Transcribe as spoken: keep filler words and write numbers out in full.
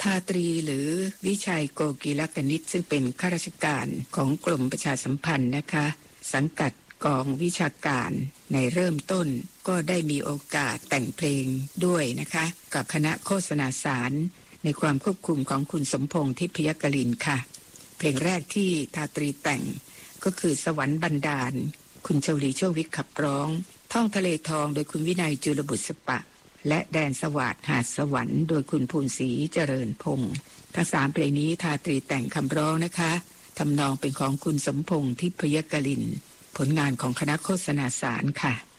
ทาตรีหรือวิชัยโกกีลกนิษฐ์ซึ่งเป็นข้าราชการของกรมประชาสัมพันธ์นะคะสังกัดกองวิชาการในเริ่มต้นก็ได้มีโอกาสแต่งเพลงด้วยนะคะกับคณะโฆษณาสารในความควบคุมของคุณสมพงษ์ทิพยกลินค่ะเพลงแรกที่ทาตรีแต่งก็คือสวรรค์บันดาลคุณชลีโชควิทย์ขับร้องท่องทะเลทองโดยคุณวินัยจุลบุษปะและแดนสวัสดิ์หาดสวรรค์โดยคุณภูนศรีเจริญพงษ์ทั้งสามเพลงนี้ทาตรีแต่งคำร้องนะคะทำนองเป็นของคุณสมพงษ์ทิพยกลินผลงานของคณะโฆษณาสารค่ะ